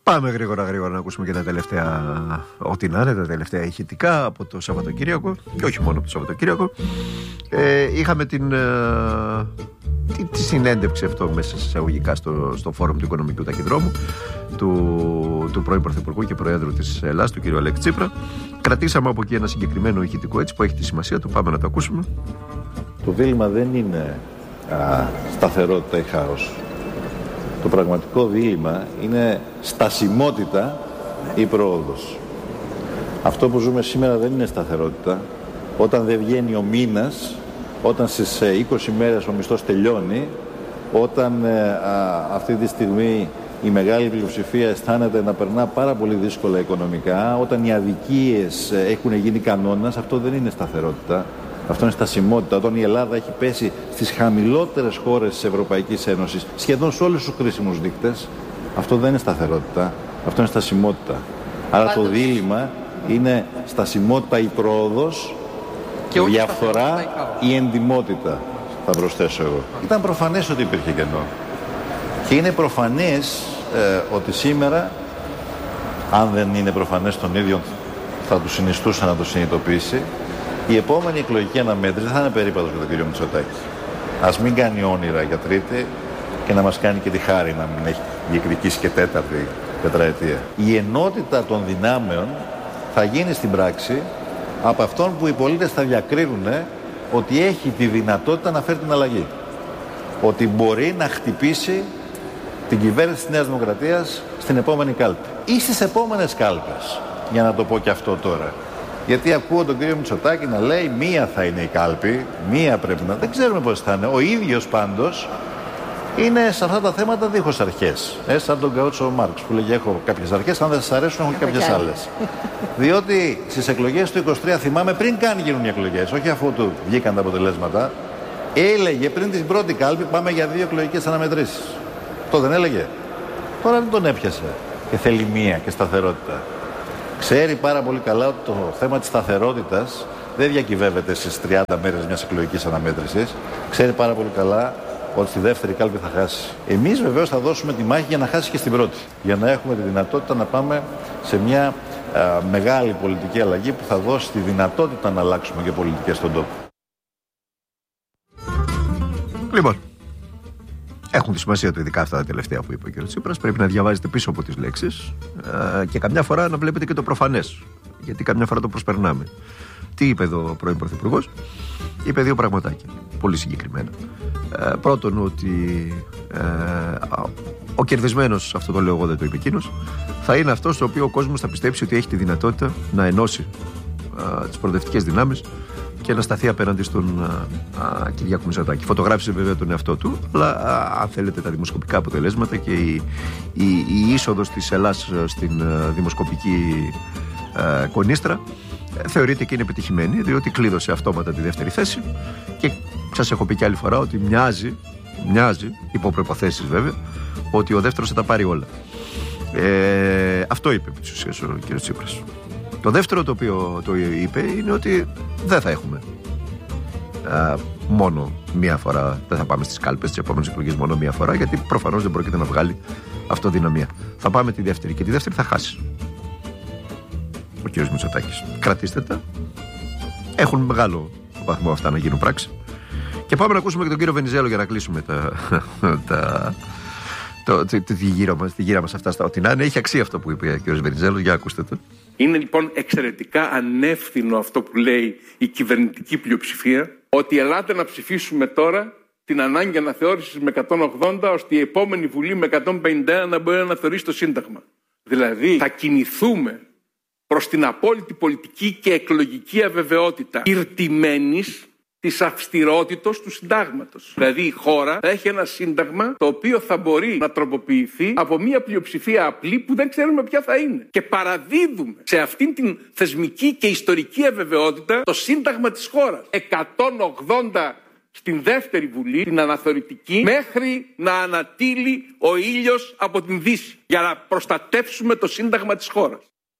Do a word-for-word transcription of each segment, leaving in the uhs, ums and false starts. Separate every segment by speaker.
Speaker 1: Πάμε γρήγορα γρήγορα να ακούσουμε και τα τελευταία, ό,τι να είναι, τα τελευταία ηχητικά από το Σαββατοκύριακο και όχι μόνο από το Σαββατοκύριακο. Ε, είχαμε την, ε, τη, τη συνέντευξη αυτό μέσα σε εισαγωγικά στο, στο φόρουμ του Οικονομικού Ταχυδρόμου του, του πρώην Πρωθυπουργού και Προέδρου της Ελλάδας, του κ. Αλέξη Τσίπρα. Κρατήσαμε από εκεί ένα συγκεκριμένο ηχητικό έτσι που έχει τη σημασία του. Πάμε να το ακούσουμε.
Speaker 2: Το δίλημμα δεν είναι α, σταθερότητα ή χάος. Το πραγματικό δίλημμα είναι στασιμότητα ή πρόοδος. Αυτό που ζούμε σήμερα δεν είναι σταθερότητα. Όταν δεν βγαίνει ο μήνας, όταν στις είκοσι μέρες ο μισθός τελειώνει, όταν α, αυτή τη στιγμή η μεγάλη πλειοψηφία αισθάνεται να περνά πάρα πολύ δύσκολα οικονομικά, όταν οι αδικίες έχουν γίνει κανόνας, αυτό δεν είναι σταθερότητα. Αυτό είναι στασιμότητα. Όταν η Ελλάδα έχει πέσει στις χαμηλότερες χώρες της Ευρωπαϊκής Ένωσης, σχεδόν σε όλους τους κρίσιμους δείκτες, αυτό δεν είναι σταθερότητα. Αυτό είναι στασιμότητα. Άρα το δίλημμα είναι στασιμότητα ή πρόοδος, και διαφθορά ή εντιμότητα, θα προσθέσω εγώ. Ήταν προφανές ότι υπήρχε κενό. Και είναι προφανές ε, ότι σήμερα, αν δεν είναι προφανές τον ίδιο, θα του συνιστούσα να το συνειδητοποιήσει, η επόμενη εκλογική αναμέτρηση θα είναι περίπατος για τον κύριο Μητσοτάκη. Ας μην κάνει όνειρα για τρίτη και να μας κάνει και τη χάρη να μην έχει διεκδικήσει και τέταρτη τετραετία. Η ενότητα των δυνάμεων θα γίνει στην πράξη από αυτόν που οι πολίτες θα διακρίνουν ότι έχει τη δυνατότητα να φέρει την αλλαγή. Ότι μπορεί να χτυπήσει την κυβέρνηση της Νέας Δημοκρατίας στην επόμενη κάλπη. Ή στις επόμενες κάλπες, για να το πω και αυτό τώρα. Γιατί ακούω τον κύριο Μητσοτάκη να λέει μία θα είναι η κάλπη, μία πρέπει να... Δεν ξέρουμε πώς θα είναι. Ο ίδιος πάντως είναι σε αυτά τα θέματα δίχως αρχές. Ε, σαν τον Γκαούτσο Μάρξ που λέγει έχω κάποιες αρχές, αν δεν σας αρέσουν έχω και κάποιες άλλες. Διότι στις εκλογές του είκοσι τρία, θυμάμαι, πριν καν γίνουν οι εκλογές, όχι αφού του βγήκαν τα αποτελέσματα, έλεγε πριν την πρώτη κάλπη πάμε για δύο εκλογικές αναμετρήσεις. Το δεν έλεγε. Τώρα δεν τον έπιασε και θέλει μία και σταθερότητα. Ξέρει πάρα πολύ καλά ότι το θέμα της σταθερότητας δεν διακυβεύεται στις τριάντα μέρες μιας εκλογικής αναμέτρησης. Ξέρει πάρα πολύ καλά ότι στη δεύτερη κάλπη θα χάσει. Εμείς βεβαίως θα δώσουμε τη μάχη για να χάσει και στην πρώτη. Για να έχουμε τη δυνατότητα να πάμε σε μια α, μεγάλη πολιτική αλλαγή που θα δώσει τη δυνατότητα να αλλάξουμε και πολιτικές στον τόπο.
Speaker 1: Λοιπόν, έχουν τη σημασία του ειδικά αυτά τα τελευταία που είπε ο κ. Τσίπρας. Πρέπει να διαβάζετε πίσω από τις λέξεις ε, και καμιά φορά να βλέπετε και το προφανές. Γιατί καμιά φορά το προσπερνάμε. Τι είπε εδώ ο πρώην Πρωθυπουργός? Είπε δύο πραγματάκια, πολύ συγκεκριμένα. Ε, πρώτον, ότι ε, ο κερδισμένος, αυτό το λέω εγώ, δεν το είπε εκείνος, θα είναι αυτός ο οποίο ο κόσμος θα πιστέψει ότι έχει τη δυνατότητα να ενώσει ε, τις προοδευτικές δυνάμεις και να σταθεί απέναντι στον α, α, Κυριάκο Μητσοτάκη. Φωτογράφησε βέβαια τον εαυτό του, αλλά α, αν θέλετε τα δημοσκοπικά αποτελέσματα και η, η, η είσοδος της Ελλάδας στην α, δημοσκοπική α, κονίστρα θεωρείται και είναι επιτυχημένη, διότι κλείδωσε αυτόματα τη δεύτερη θέση και σας έχω πει και άλλη φορά ότι μοιάζει, μοιάζει υπό προϋποθέσεις βέβαια, ότι ο δεύτερος θα τα πάρει όλα. Ε, αυτό είπε επί της ουσίας ο κ. Τσίπρας. Το δεύτερο το οποίο το είπε είναι ότι δεν θα έχουμε α, μόνο μία φορά, δεν θα πάμε στις κάλπες της επόμενης εκλογής μόνο μία φορά, γιατί προφανώς δεν πρόκειται να βγάλει αυτοδυναμία. Θα πάμε τη δεύτερη και τη δεύτερη θα χάσει ο κ. Μητσοτάκης. Κρατήστε τα. Έχουν μεγάλο βαθμό αυτά να γίνουν πράξη. Και πάμε να ακούσουμε και τον κύριο Βενιζέλο για να κλείσουμε τα, τα, το, τη, τη, γύρα μας, τη γύρα μας αυτά στα ό,τι να είναι. Έχει αξία αυτό που είπε ο κ. Βενιζέλο. Για ακούστε το.
Speaker 3: Είναι λοιπόν εξαιρετικά ανεύθυνο αυτό που λέει η κυβερνητική πλειοψηφία, ότι ελάτε να ψηφίσουμε τώρα την ανάγκη αναθεώρησης με εκατόν ογδόντα, ώστε η επόμενη Βουλή με εκατόν πενήντα ένα να μπορεί να αναθεωρήσει το Σύνταγμα. Δηλαδή θα κινηθούμε προς την απόλυτη πολιτική και εκλογική αβεβαιότητα, ηρτημένης της αυστηρότητος του συντάγματος. Δηλαδή η χώρα θα έχει ένα σύνταγμα το οποίο θα μπορεί να τροποποιηθεί από μια πλειοψηφία απλή που δεν ξέρουμε ποια θα είναι. Και παραδίδουμε σε αυτήν την θεσμική και ιστορική αβεβαιότητα το σύνταγμα της χώρας. εκατόν ογδόντα στην δεύτερη Βουλή, την αναθεωρητική, μέχρι να ανατείλει ο ήλιος από την Δύση, για να προστατεύσουμε το σύνταγμα της χώρας.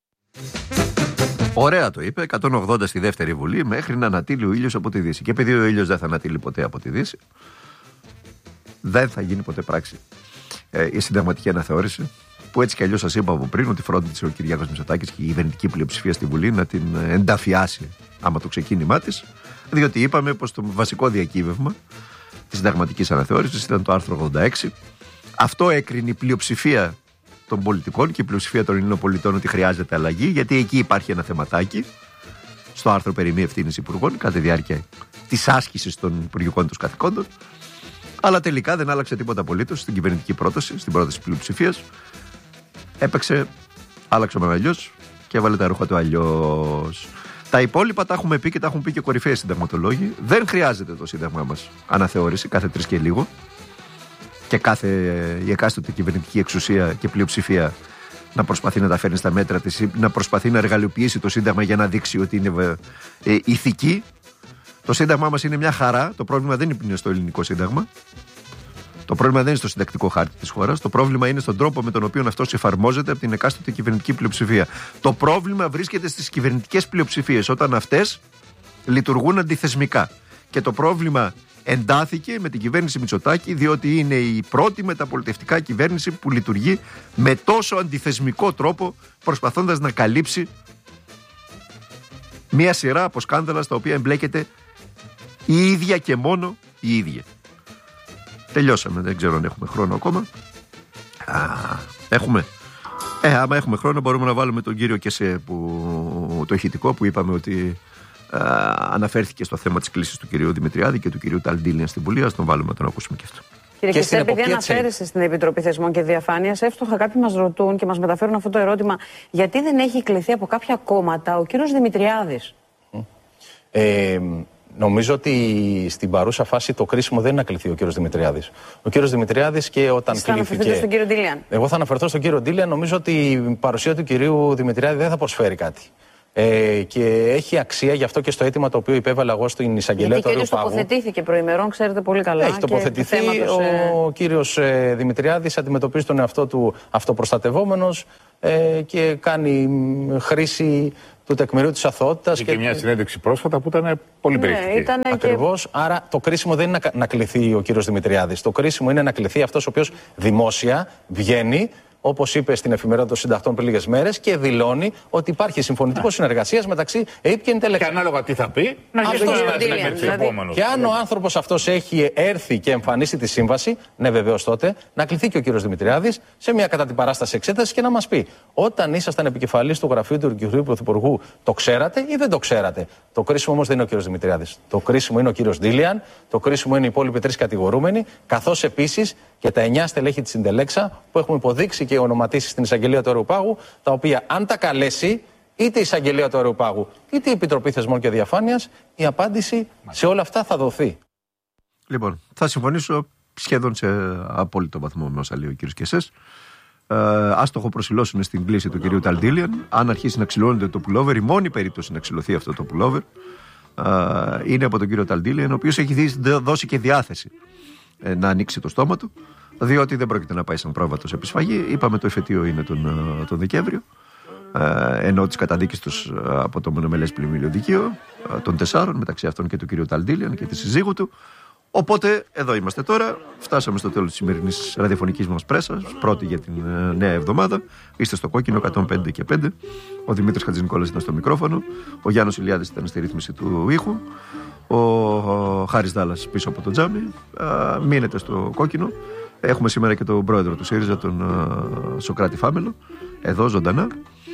Speaker 1: Ωραία το είπε, εκατόν ογδόντα στη δεύτερη Βουλή μέχρι να ανατείλει ο ήλιος από τη Δύση. Και επειδή ο ήλιος δεν θα ανατείλει ποτέ από τη Δύση, δεν θα γίνει ποτέ πράξη ε, η συνταγματική αναθεώρηση που έτσι κι αλλιώς σας είπα από πριν ότι φρόντισε ο Κυριάκος Μητσοτάκης και η κυβερνητική πλειοψηφία στη Βουλή να την ενταφιάσει άμα το ξεκίνημά της, διότι είπαμε πως το βασικό διακύβευμα της συνταγματικής αναθεώρησης ήταν το άρθρο ογδόντα έξι. Αυτό έκρινε η πλειοψηφία των πολιτικών και η πλειοψηφία των Ελλήνων πολιτών ότι χρειάζεται αλλαγή, γιατί εκεί υπάρχει ένα θεματάκι στο άρθρο περί μη ευθύνης υπουργών κατά τη διάρκεια της άσκησης των υπουργικών τους καθηκόντων. Αλλά τελικά δεν άλλαξε τίποτα απολύτως στην κυβερνητική πρόταση, στην πρόταση της πλειοψηφίας. Έπαιξε, άλλαξε με αλλιώς και έβαλε τα ρούχα του αλλιώς. Τα υπόλοιπα τα έχουμε πει και τα έχουν πει και κορυφαίοι συνταγματολόγοι. Δεν χρειάζεται το σύνταγμά μας αναθεώρηση κάθε τρεις και λίγο. Και κάθε η εκάστοτε κυβερνητική εξουσία και πλειοψηφία να προσπαθεί να τα φέρνει στα μέτρα της, να προσπαθεί να εργαλειοποιήσει το σύνταγμα για να δείξει ότι είναι ε, ηθική. Το σύνταγμά μας είναι μια χαρά. Το πρόβλημα δεν είναι στο ελληνικό σύνταγμα. Το πρόβλημα δεν είναι στο συντακτικό χάρτη της χώρας. Το πρόβλημα είναι στον τρόπο με τον οποίο αυτός εφαρμόζεται από την εκάστοτε κυβερνητική πλειοψηφία. Το πρόβλημα βρίσκεται στις κυβερνητικές πλειοψηφίες, όταν αυτές λειτουργούν αντιθεσμικά. Και το πρόβλημα εντάθηκε με την κυβέρνηση Μητσοτάκη, διότι είναι η πρώτη μεταπολιτευτικά κυβέρνηση που λειτουργεί με τόσο αντιθεσμικό τρόπο, προσπαθώντας να καλύψει μία σειρά από σκάνδαλα στα οποία εμπλέκεται η ίδια και μόνο η ίδια. Τελειώσαμε, δεν ξέρω αν έχουμε χρόνο ακόμα. Α, έχουμε. Ε, άμα έχουμε χρόνο μπορούμε να βάλουμε τον κύριο Κεσέ, που, το ηχητικό που είπαμε ότι α, αναφέρθηκε στο θέμα της κλήσης του κυρίου Δημητριάδη και του κυρίου Ταλντίλιαν στην Βουλή. Ας τον βάλουμε να τον ακούσουμε και αυτό.
Speaker 4: Κύριε Κεσέ, επειδή αναφέρεστε στην Επιτροπή Θεσμών και Διαφάνειας, εύστοχα κάποιοι μας ρωτούν και μας μεταφέρουν αυτό το ερώτημα, γιατί δεν έχει κληθεί από κάποια κόμματα ο κύριος Δημητριάδης.
Speaker 5: Ε, Νομίζω ότι στην παρούσα φάση το κρίσιμο δεν είναι να κληθεί ο κύριος Δημητριάδης. Ο κύριος Δημητριάδης και όταν
Speaker 4: κλήθηκε. Θα αναφερθείτε στον κύριο Ντίλιαν.
Speaker 5: Εγώ θα αναφερθώ στον κύριο Ντίλιαν. Νομίζω ότι η παρουσία του κυρίου Δημητριάδη δεν θα προσφέρει κάτι. Ε, και έχει αξία γι' αυτό και στο αίτημα το οποίο υπέβαλα εγώ στην εισαγγελέα του Αριού Πάγου.
Speaker 4: Γιατί τοποθετήθηκε προημερών, ξέρετε πολύ καλά.
Speaker 5: Έχει τοποθετηθεί. Ο, ε... ο κύριος ε, Δημητριάδης αντιμετωπίζει τον εαυτό του αυτοπροστατευόμενος ε, και κάνει χρήση του τεκμηρίου της αθωότητας.
Speaker 6: Και, και μια συνέντευξη πρόσφατα που ήταν πολύ περιεκτική.
Speaker 4: Ναι,
Speaker 5: Ακριβώς. Και... Άρα το κρίσιμο δεν είναι να, να κληθεί ο κύριος Δημητριάδης. Το κρίσιμο είναι να κληθεί αυτός ο οποίος δημόσια βγαίνει, όπως είπε στην εφημερίδα των συντακτών πριν λίγες μέρες, και δηλώνει ότι υπάρχει συμφωνητικό συνεργασίας μεταξύ ΕΕΠ και Εντελεκ.
Speaker 6: Και ανάλογα τι θα πει, να γίνει ένα επόμενο.
Speaker 5: Και αν ο άνθρωπος αυτός έχει έρθει και εμφανίσει τη σύμβαση, ναι, βεβαίως τότε, να κληθεί και ο κύριος Δημητριάδης σε μια κατά την παράσταση εξέταση και να μας πει: όταν ήσασταν επικεφαλής του γραφείου του κυρίου Πρωθυπουργού, το ξέρατε ή δεν το ξέρατε? Το κρίσιμο όμως δεν είναι ο κύριος Δημητριάδης. Το κρίσιμο είναι ο κύριος Ντίλιαν, το κρίσιμο είναι οι υπόλοιποι τρεις κατηγορούμενοι, καθώς επίσης και τα εννιά στελέχη της Συντελέξα που έχουμε υποδείξει και ονοματίσει στην εισαγγελία του Αριού Πάγου, τα οποία αν τα καλέσει είτε η εισαγγελία του Αριού Πάγου είτε η Επιτροπή Θεσμών και Διαφάνειας, η απάντηση σε όλα αυτά θα δοθεί.
Speaker 1: Λοιπόν, θα συμφωνήσω σχεδόν σε απόλυτο βαθμό με όσα λέει ο κ. Κεσές. Ε, άστοχο προσιλώσουν στην κλήση του κυρίου Ταλντίλιαν. Αν αρχίσει να ξυλώνεται το πουλόβερ, η μόνη περίπτωση να ξυλωθεί αυτό το πουλόβερ ε, είναι από τον κύριο Ταλντίλιαν, ο οποίος έχει δώσει και διάθεση ε, να ανοίξει το στόμα του, διότι δεν πρόκειται να πάει σαν πρόβατος επισφαγή. Είπαμε το εφετείο είναι τον, τον Δεκέμβριο, ε, ενώ τις καταδίκες τους από το μονομελές πλημμύριο δικείο ε, των τεσσάρων, μεταξύ αυτών και του κυρίου Ταλντίλιαν και της συζύγου του. Οπότε εδώ είμαστε τώρα, φτάσαμε στο τέλος της σημερινής ραδιοφωνικής μας πρέσας, πρώτη για την ε, νέα εβδομάδα. Είστε στο κόκκινο εκατόν πέντε και πέντε. Ο Δημήτρης Χατζηνικόλας ήταν στο μικρόφωνο, ο Γιάννος Ηλιάδης ήταν στη ρύθμιση του ήχου, ο, ο Χάρης Δάλλας πίσω από το τζάμι. Ε, μείνετε στο κόκκινο. Έχουμε σήμερα και τον πρόεδρο του ΣΥΡΙΖΑ, τον ε, Σωκράτη Φάμελο, εδώ ζωντανά.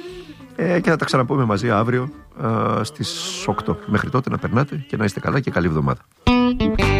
Speaker 1: Ε, και θα τα ξαναπούμε μαζί αύριο ε, στις οκτώ. Μέχρι τότε να περνάτε και να είστε καλά και καλή εβδομάδα.